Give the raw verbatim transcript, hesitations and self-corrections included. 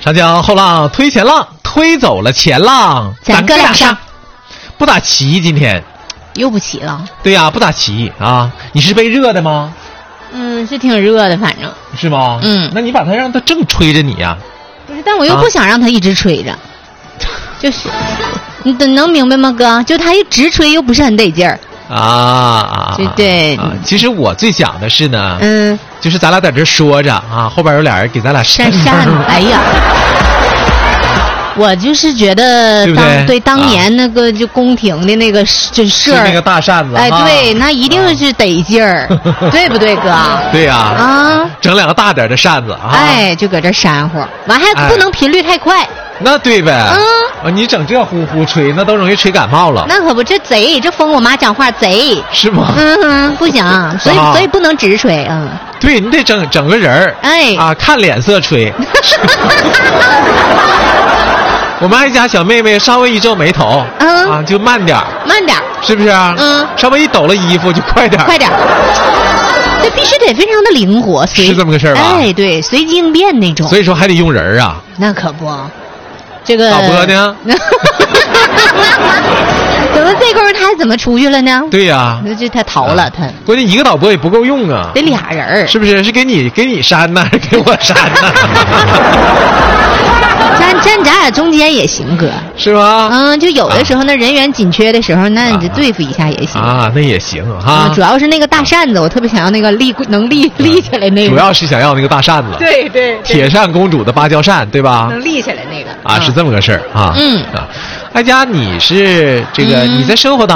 长江后浪推前浪，推走了前浪， 咱哥俩上。 不打旗今天。 又不起了。 对呀、啊，不打旗啊！你是被热的吗？ 嗯，是挺热的，反正。 是吗？ 嗯， 那你把它让它正吹着你呀、啊。 不是，但我又不想让它一直吹着，啊、就是，你能明白吗，哥？就它一直吹又不是很得劲儿。 啊啊！ 对对、 啊。其实我最想的是呢， 嗯， 就是咱俩在这说着啊，后边有俩人给咱俩扇扇子。哎呀。我就是觉得当 对, 对当年那个就宫廷的那个就事儿， 那个大扇子， 哎，对，那一定是得劲儿，啊、对不对，哥？ 对呀， 啊， 整两个大点的扇子啊， 哎，就搁这扇呼，完还不能频率太快，哎、 那对呗， 嗯， 啊，你整这呼呼吹，那都容易吹感冒了。 那可不，这贼，这封我妈讲话贼， 是吗？ 嗯哼，不行，所以、啊、所以不能直吹，嗯， 对你得整整个人儿， 哎， 啊，看脸色吹。我们爱家小妹妹稍微一皱眉头， 嗯啊，就慢点慢点是不是？ 嗯， 稍微一抖了衣服就快点快点这必须得非常的灵活，随是这么个事儿吧？ 哎，对，随机应变那种。 所以说还得用人啊。 那可不，这个导播呢？ 怎么这功夫他还怎么出去了呢？ 对呀、啊， 那这他逃了、啊、他。 关键一个导播也不够用啊， 得俩人， 是不是？是给你给你删呢，还是给我删呢？ 站站咱俩中间也行，哥， 是吗？ 嗯，就有的时候那、啊、人员紧缺的时候，那你就对付一下也行啊，那也行哈、 嗯。主要是那个大扇子，我特别想要那个立能立立起来那个。 主要是想要那个大扇子， 对 对, 对。 铁扇公主的芭蕉扇，对吧？ 能立起来那个啊，是这么个事儿啊。 嗯啊，爱家，你是这个、嗯、你在生活当